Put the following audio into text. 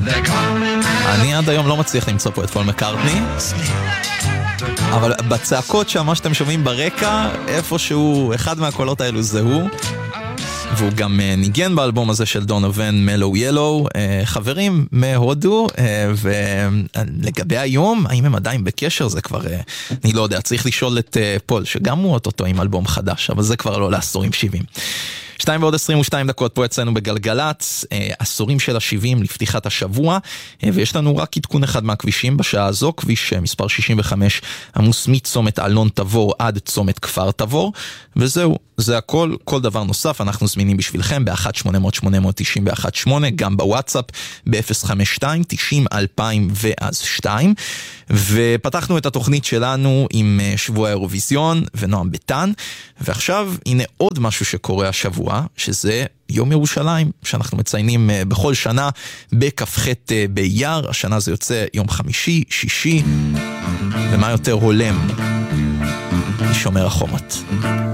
אני עד היום לא מצליח למצוא פה את פול מקארטני, אבל בצעקות שמה שאתם שומעים ברקע, איפשהו אחד מהקולות האלו זה הוא, והוא גם ניגן באלבום הזה של דונובן, מלו ילו, חברים מהודו, ולגבי היום, האם הם עדיין בקשר, זה כבר, אני לא יודע, צריך לשאול את פול, שגם הוא אותו עם אלבום חדש, אבל זה כבר לא לעשורים 70. 2:22 פה אצלנו בגלגלץ, עשורים של ה-70 לפתיחת השבוע, ויש לנו רק עדכון אחד מהכבישים בשעה הזו, כביש מספר 65 עמוס מצומת אלון תבור עד צומת כפר תבור, וזהו, זה הכל, כל דבר נוסף אנחנו זמינים בשבילכם ב-1-800-891-8, גם בוואטסאפ ב-052-90-2002, ופתחנו את התוכנית שלנו עם שבוע האירוויזיון ונועם ביטן, ועכשיו הנה עוד משהו שקורה השבוע, שזה יום ירושלים, שאנחנו מציינים בכל שנה בכ"ח באייר, השנה זה יוצא יום חמישי, שישי, ומה יותר הולם משומר החומות.